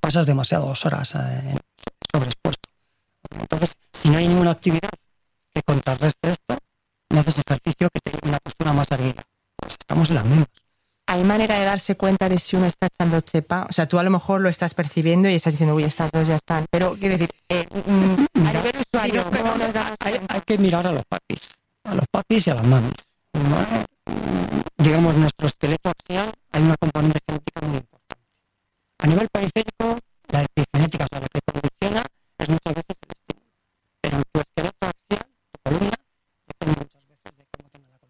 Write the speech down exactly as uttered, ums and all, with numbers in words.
pasas demasiadas horas eh, sobreexpuesto. Entonces, si no hay ninguna actividad que contrarreste esto, no haces ejercicio que te lleve una postura más erguida. Pues estamos en las mismas. ¿Hay manera de darse cuenta de si uno está echando chepa? O sea, tú a lo mejor lo estás percibiendo y estás diciendo, uy, estas dos ya están. Pero, quiero decir, eh, mm, a nivel usuario, ¿cómo nos damos hay, cuenta? hay que mirar a los papis, a los papis y a las mamis. ¿Vale? Digamos, nuestro esqueleto axial hay una componente genética muy importante. A nivel periférico,